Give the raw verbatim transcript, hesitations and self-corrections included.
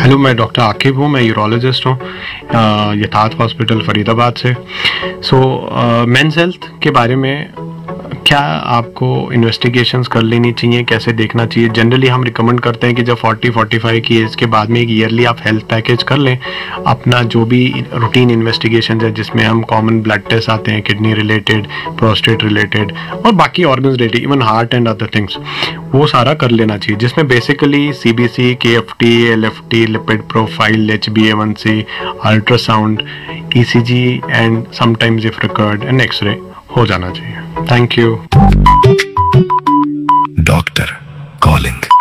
Hello, मैं doctor Aqib हूँ, मैं यूरोलॉजिस्ट हूँ यथार्थ हॉस्पिटल फरीदाबाद से। सो मेंस हेल्थ के बारे में क्या आपको इन्वेस्टिगेशंस कर लेनी चाहिए, कैसे देखना चाहिए? जनरली हम रिकमेंड करते हैं कि जब चालीस पैंतालीस की एज के बाद में एक ईयरली आप हेल्थ पैकेज कर लें, अपना जो भी रूटीन इन्वेस्टिगेशन है जिसमें हम कॉमन ब्लड टेस्ट आते हैं, किडनी रिलेटेड, प्रोस्टेट रिलेटेड और बाकी organs related, even heart and other things, वो सारा कर लेना चाहिए, जिसमें basically CBC, KFT, LFT, lipid profile, एचबीएवनसी, ultrasound, ECG and sometimes if required N x ray हो जाना चाहिए। Thank you. Doctor calling.